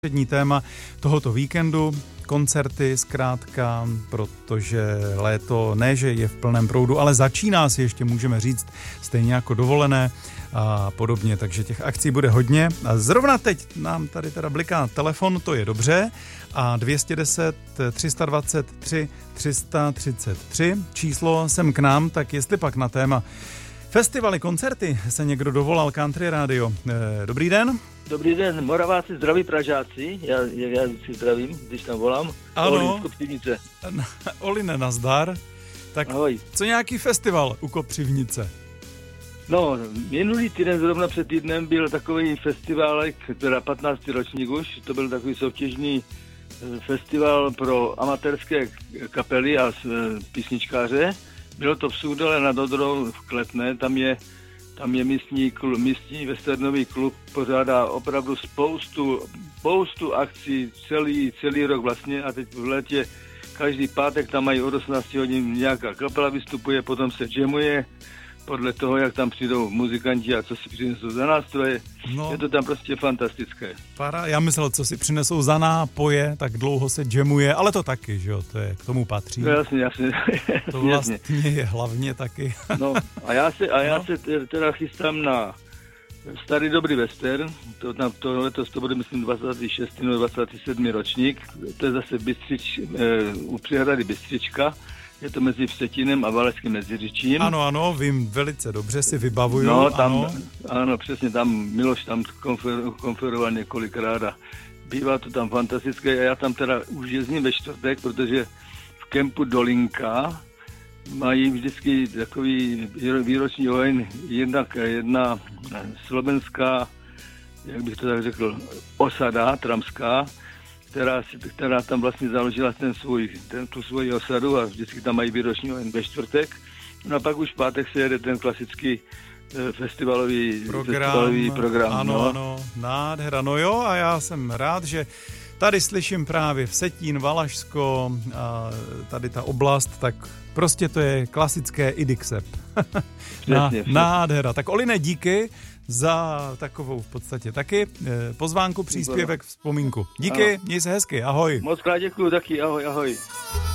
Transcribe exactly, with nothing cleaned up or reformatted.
Přední téma tohoto víkendu, koncerty zkrátka, protože léto ne, že je v plném proudu, ale začíná si ještě, můžeme říct, stejně jako dovolené a podobně, takže těch akcí bude hodně. A zrovna teď nám tady teda bliká telefon, to je dobře, a dvě stě deset, tři sta dvacet tři, tři sta třicet tři, číslo sem k nám, tak jestli pak na téma festivaly, koncerty se někdo dovolal, Country Radio. Dobrý den. Dobrý den, Moraváci, zdraví Pražáci, já, já si zdravím, když tam volám. Ano, Olin z Kopřivnice. Oline, nazdar. Tak ahoj. Co nějaký festival u Kopřivnice? No, minulý týden, zrovna před týdnem, byl takový festival, teda patnáctý ročník už, to byl takový soutěžní festival pro amatérské kapely a písničkáře. Bylo to v Súdole nad Odrou v Kletné, tam je Tam je místní, klub, místní westernový klub, pořádá opravdu spoustu, spoustu akcí celý, celý rok vlastně a teď v létě každý pátek tam mají od osmnácti hodin nějaká kapela vystupuje, potom se jamuje podle toho, jak tam přijdou muzikanti a co si přinesou za nástroje. No, je to tam prostě fantastické. Para, já myslel, co si přinesou za nápoje, tak dlouho se jamuje, ale to taky, že jo, to je, k tomu patří. No jasně, jasně. To vlastně je hlavně taky. No a já se, a já no. se teda chystám na starý dobrý western, to, na, to letos to bude myslím dvacátý šestý nebo dvacátý sedmý ročník, to je zase Bystřič, e, u Přihrady Bystřička. Je to mezi Vsetinem a Valašským Meziříčím. Ano, ano, vím velice dobře, si vybavuju. No, tam, ano. ano, přesně, tam Miloš tam konfer, konferoval několikrát a bývá to tam fantastické a já tam teda už jezdím ve čtvrtek, protože v kempu Dolinka mají vždycky takový výroční oheň, jednak jedna slovenská, jak bych to tak řekl, osada tramská, Která, která tam vlastně založila ten svůj, ten, tu svoji osadu a vždycky tam mají výroční oheň ve čtvrtek. No a pak už v pátek se jede ten klasický eh, festivalový program. Festivalový program ano, no. ano, nádhera. No jo, a já jsem rád, že tady slyším právě Vsetín, Valašsko, a tady ta oblast, tak prostě to je klasické Idixep. Ná, nádhera. Tak Oline, díky za takovou v podstatě taky pozvánku, příspěvek, vzpomínku. Díky, měj se hezky, ahoj. Moc krát děkuju taky, ahoj, ahoj.